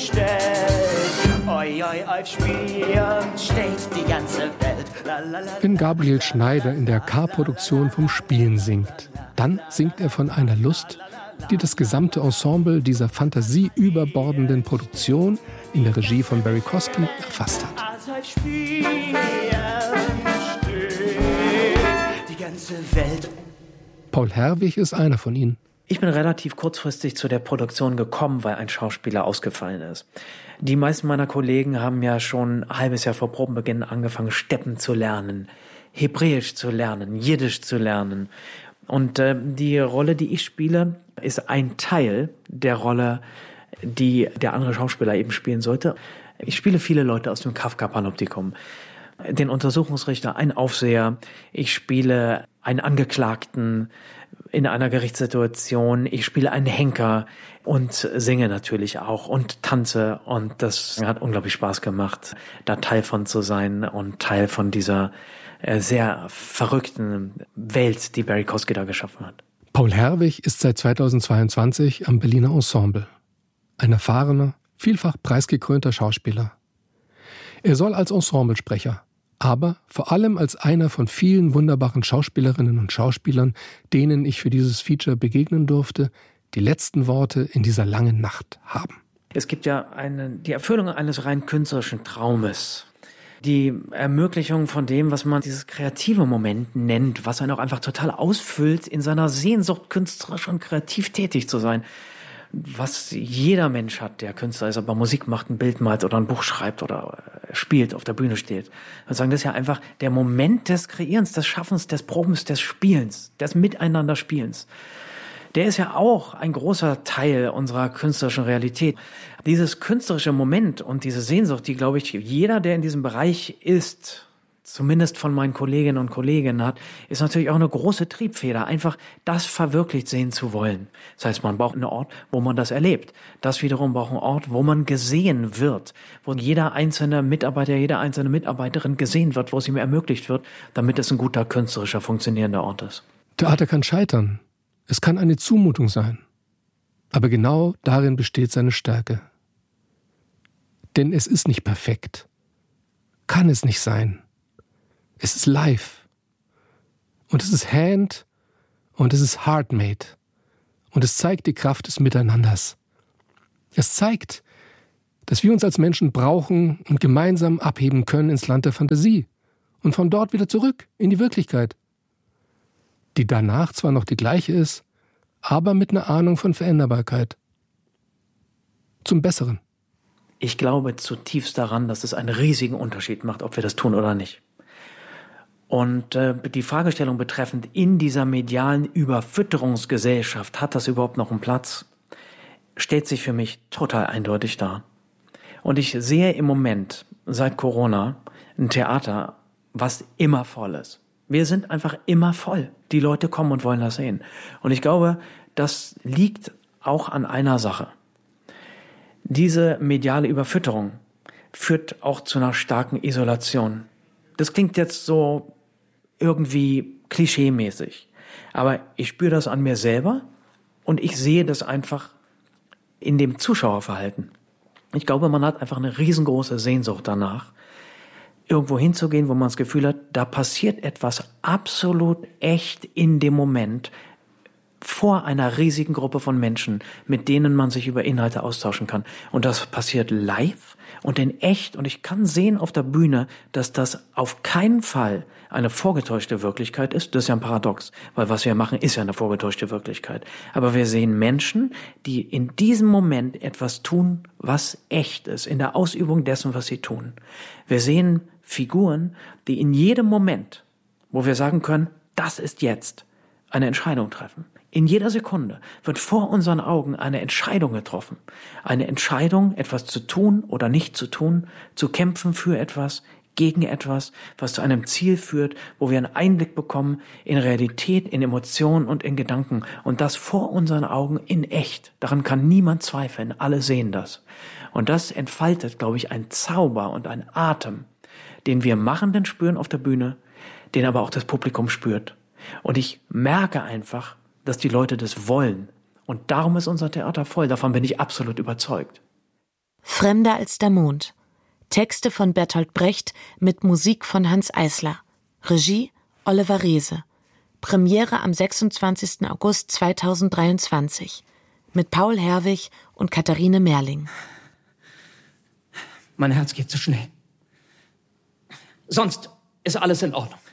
steht. Oi, oi, auf Spielen steht die ganze Welt. Wenn Gabriel Schneider in der K-Produktion vom Spielen singt, dann singt er von einer Lust, die das gesamte Ensemble dieser fantasieüberbordenden Produktion in der Regie von Barry Kosky erfasst hat. Also auf Spielen steht die ganze Welt. Paul Herwig ist einer von ihnen. Ich bin relativ kurzfristig zu der Produktion gekommen, weil ein Schauspieler ausgefallen ist. Die meisten meiner Kollegen haben ja schon ein halbes Jahr vor Probenbeginn angefangen, Steppen zu lernen, Hebräisch zu lernen, Jiddisch zu lernen. Und die Rolle, die ich spiele, ist ein Teil der Rolle, die der andere Schauspieler eben spielen sollte. Ich spiele viele Leute aus dem Kafka-Panoptikum. Den Untersuchungsrichter, einen Aufseher. Ich spiele einen Angeklagten in einer Gerichtssituation. Ich spiele einen Henker und singe natürlich auch und tanze. Und das hat unglaublich Spaß gemacht, da Teil von zu sein und Teil von dieser sehr verrückten Welt, die Barry Kosky da geschaffen hat. Paul Herwig ist seit 2022 am Berliner Ensemble. Ein erfahrener, vielfach preisgekrönter Schauspieler. Er soll als Ensemblesprecher, aber vor allem als einer von vielen wunderbaren Schauspielerinnen und Schauspielern, denen ich für dieses Feature begegnen durfte, die letzten Worte in dieser langen Nacht haben. Es gibt ja die Erfüllung eines rein künstlerischen Traumes. Die Ermöglichung von dem, was man dieses kreative Moment nennt, was einen auch einfach total ausfüllt in seiner Sehnsucht, künstlerisch und kreativ tätig zu sein. Was jeder Mensch hat, der Künstler ist, ob er Musik macht, ein Bild malt oder ein Buch schreibt oder spielt, auf der Bühne steht. Und sagen, das ist ja einfach der Moment des Kreierens, des Schaffens, des Probens, des Spielens, des Miteinanderspielens. Der ist ja auch ein großer Teil unserer künstlerischen Realität. Dieses künstlerische Moment und diese Sehnsucht, die, glaube ich, jeder, der in diesem Bereich ist, zumindest von meinen Kolleginnen und Kollegen hat, ist natürlich auch eine große Triebfeder, einfach das verwirklicht sehen zu wollen. Das heißt, man braucht einen Ort, wo man das erlebt. Das wiederum braucht einen Ort, wo man gesehen wird, wo jeder einzelne Mitarbeiter, jede einzelne Mitarbeiterin gesehen wird, wo es ihm ermöglicht wird, damit es ein guter, künstlerischer, funktionierender Ort ist. Theater kann scheitern. Es kann eine Zumutung sein. Aber genau darin besteht seine Stärke. Denn es ist nicht perfekt. Kann es nicht sein. Es ist live. Und es ist hand und es ist heart-made. Und es zeigt die Kraft des Miteinanders. Es zeigt, dass wir uns als Menschen brauchen und gemeinsam abheben können ins Land der Fantasie und von dort wieder zurück in die Wirklichkeit, die danach zwar noch die gleiche ist, aber mit einer Ahnung von Veränderbarkeit. Zum Besseren. Ich glaube zutiefst daran, dass es einen riesigen Unterschied macht, ob wir das tun oder nicht. Und die Fragestellung betreffend in dieser medialen Überfütterungsgesellschaft, hat das überhaupt noch einen Platz, stellt sich für mich total eindeutig dar. Und ich sehe im Moment, seit Corona, ein Theater, was immer voll ist. Wir sind einfach immer voll. Die Leute kommen und wollen das sehen. Und ich glaube, das liegt auch an einer Sache. Diese mediale Überfütterung führt auch zu einer starken Isolation. Das klingt jetzt so irgendwie klischeemäßig. Aber ich spüre das an mir selber und ich sehe das einfach in dem Zuschauerverhalten. Ich glaube, man hat einfach eine riesengroße Sehnsucht danach, irgendwo hinzugehen, wo man das Gefühl hat, da passiert etwas absolut echt in dem Moment vor einer riesigen Gruppe von Menschen, mit denen man sich über Inhalte austauschen kann. Und das passiert live und in echt. Und ich kann sehen auf der Bühne, dass das auf keinen Fall eine vorgetäuschte Wirklichkeit ist. Das ist ja ein Paradox, weil was wir machen, ist ja eine vorgetäuschte Wirklichkeit. Aber wir sehen Menschen, die in diesem Moment etwas tun, was echt ist, in der Ausübung dessen, was sie tun. Wir sehen Figuren, die in jedem Moment, wo wir sagen können, das ist jetzt, eine Entscheidung treffen. In jeder Sekunde wird vor unseren Augen eine Entscheidung getroffen. Eine Entscheidung, etwas zu tun oder nicht zu tun, zu kämpfen für etwas, gegen etwas, was zu einem Ziel führt, wo wir einen Einblick bekommen in Realität, in Emotionen und in Gedanken. Und das vor unseren Augen in echt. Daran kann niemand zweifeln. Alle sehen das. Und das entfaltet, glaube ich, einen Zauber und einen Atem, den wir Machenden spüren auf der Bühne, den aber auch das Publikum spürt. Und ich merke einfach, dass die Leute das wollen. Und darum ist unser Theater voll. Davon bin ich absolut überzeugt. Fremder als der Mond. Texte von Bertolt Brecht mit Musik von Hanns Eisler. Regie Oliver Reese. Premiere am 26. August 2023. Mit Paul Herwig und Katharine Merling. Mein Herz geht zu schnell. Sonst ist alles in Ordnung.